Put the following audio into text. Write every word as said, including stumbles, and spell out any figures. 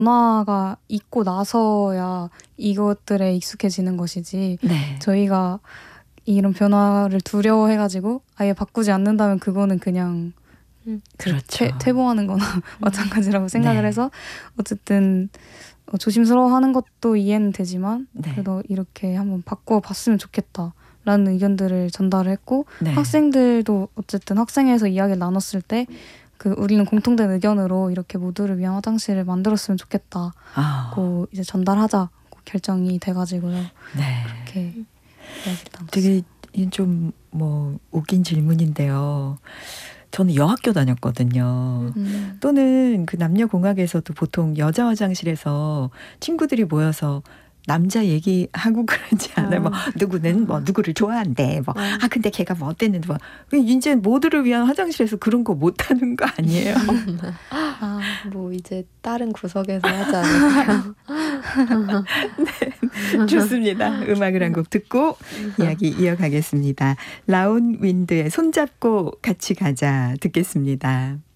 변화가 있고 나서야 이것들에 익숙해지는 것이지 네. 저희가 이런 변화를 두려워해가지고 아예 바꾸지 않는다면 그거는 그냥 그렇죠. 퇴, 퇴보하는 거나 마찬가지라고 생각을 네. 해서 어쨌든 어, 조심스러워하는 것도 이해는 되지만 네. 그래도 이렇게 한번 바꿔봤으면 좋겠다라는 의견들을 전달을 했고 네. 학생들도 어쨌든 학생회에서 이야기를 나눴을 때 그 우리는 공통된 의견으로 이렇게 모두를 위한 화장실을 만들었으면 좋겠다고 아. 이제 전달하자고 결정이 돼가지고요. 네. 그렇게 이야기를 나눴어요. 되게 좀 뭐 웃긴 질문인데요. 저는 여학교 다녔거든요. 음. 또는 그 남녀공학에서도 보통 여자 화장실에서 친구들이 모여서 남자 얘기하고 그러지 않아요. 아. 뭐 누구는 뭐 누구를 좋아한대. 뭐 아. 아 근데 걔가 뭐 어땠는데 뭐 이제 모두를 위한 화장실에서 그런 거 못하는 거 아니에요? 아, 뭐 이제 다른 구석에서 하지 않을까요? 네, 좋습니다. 음악을 한 곡 듣고 이야기 이어가겠습니다. 라운 윈드의 손잡고 같이 가자 듣겠습니다.